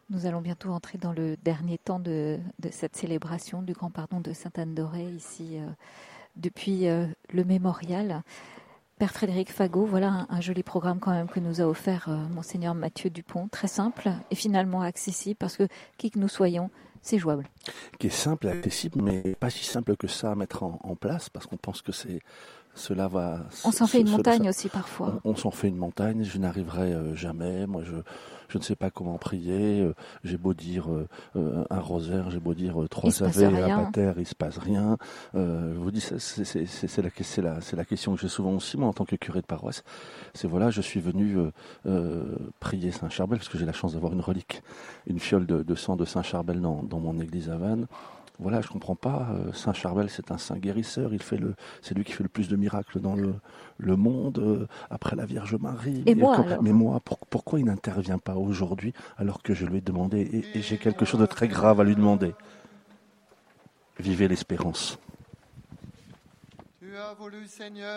Nous allons bientôt entrer dans le dernier temps de cette célébration du Grand Pardon de Sainte-Anne-d'Auray, ici depuis le mémorial. Père Frédéric Fagot, voilà un joli programme quand même que nous a offert Monseigneur Mathieu Dupont, très simple et finalement accessible parce que qui que nous soyons, c'est jouable. Qui est simple et accessible, mais pas si simple que ça à mettre en place, parce qu'on pense que cela va... On s'en fait une montagne aussi parfois. On s'en fait une montagne, je n'arriverai jamais. Moi, je ne sais pas comment prier. J'ai beau dire un rosaire, j'ai beau dire 3 Ave et un Pater, il ne se passe rien. Je vous dis, c'est la question que j'ai souvent aussi, moi, en tant que curé de paroisse. C'est voilà, je suis venu prier Saint-Charbel, parce que j'ai la chance d'avoir une relique, une fiole de sang de Saint-Charbel dans mon église à Vannes. Voilà, je comprends pas. Saint Charbel, c'est un saint guérisseur. C'est lui qui fait le plus de miracles dans le monde, après la Vierge Marie. Mais moi, pourquoi il n'intervient pas aujourd'hui alors que je lui ai demandé et j'ai quelque chose de très grave à lui demander. Vivez l'espérance. Tu as voulu, Seigneur.